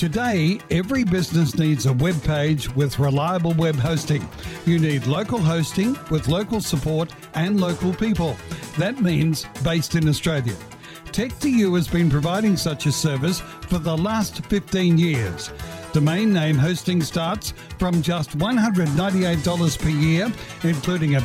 Today, every business needs a web page with reliable web hosting. You need local hosting with local support and local people. That means based in Australia. Tech2U has been providing such a service for the last 15 years. Domain name hosting starts from just $198 per year, including a